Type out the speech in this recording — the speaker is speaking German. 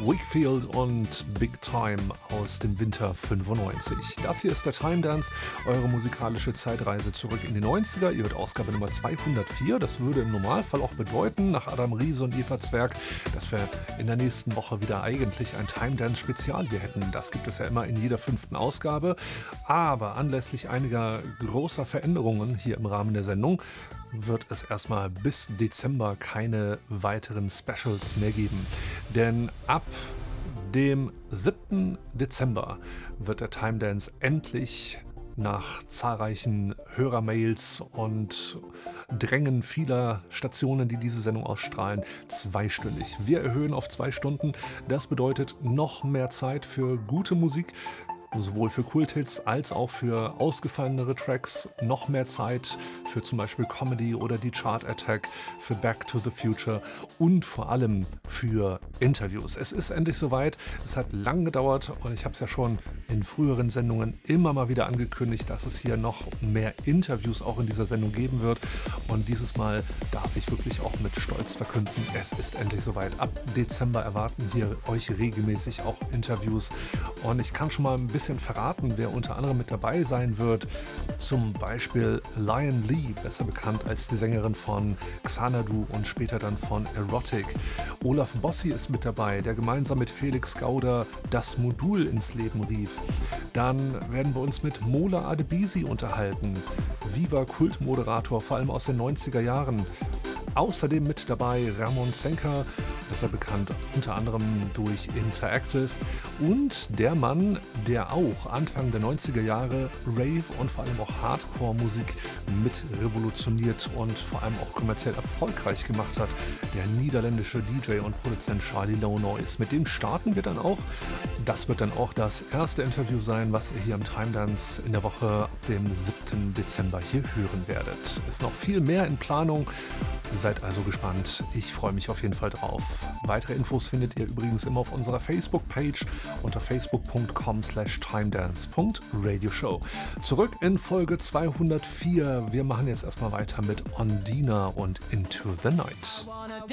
Wakefield und Big Time aus dem Winter 95. Das hier ist der Time Dance, eure musikalische Zeitreise zurück in die 90er. Ihr hört Ausgabe Nummer 204. Das würde im Normalfall auch bedeuten, nach Adam Riese und Eva Zwerg, dass wir in der nächsten Woche wieder eigentlich ein Time Dance Spezial hier hätten. Das gibt es ja immer in jeder 5. Ausgabe. Aber anlässlich einiger großer Veränderungen hier im Rahmen der Sendung wird es erstmal bis Dezember keine weiteren Specials mehr geben. Denn ab dem 7. Dezember wird der Time Dance endlich nach zahlreichen Hörermails und Drängen vieler Stationen, die diese Sendung ausstrahlen, zweistündig. Wir erhöhen auf 2 Stunden. Das bedeutet noch mehr Zeit für gute Musik, sowohl für Kulthits als auch für ausgefallenere Tracks, noch mehr Zeit für zum Beispiel Comedy oder die Chart Attack, für Back to the Future und vor allem für Interviews. Es ist endlich soweit, es hat lang gedauert und ich habe es ja schon in früheren Sendungen immer mal wieder angekündigt, dass es hier noch mehr Interviews auch in dieser Sendung geben wird und dieses Mal darf ich wirklich auch mit Stolz verkünden, es ist endlich soweit. Ab Dezember erwarten hier euch regelmäßig auch Interviews und ich kann schon mal ein bisschen verraten, wer unter anderem mit dabei sein wird. Zum Beispiel Lion Lee, besser bekannt als die Sängerin von Xanadu und später dann von Erotic. Olaf Bossi ist mit dabei, der gemeinsam mit Felix Gauder das Modul ins Leben rief. Dann werden wir uns mit Mola Adebisi unterhalten. Viva Kultmoderator, vor allem aus den 90er Jahren. Außerdem mit dabei Ramon Zenker, besser bekannt unter anderem durch Interactive, und der Mann, der auch Anfang der 90er Jahre Rave und vor allem auch Hardcore-Musik mit revolutioniert und vor allem auch kommerziell erfolgreich gemacht hat, der niederländische DJ und Produzent Charlie Low Noise. Mit dem starten wir dann auch. Das wird dann auch das erste Interview sein, was ihr hier im Time Dance in der Woche ab dem 7. Dezember hier hören werdet. Ist noch viel mehr in Planung. Seid also gespannt. Ich freue mich auf jeden Fall drauf. Weitere Infos findet ihr übrigens immer auf unserer Facebook-Page unter facebook.com/timedance.radioshow. Zurück in Folge 204. Wir machen jetzt erstmal weiter mit Ondina und Into the Night.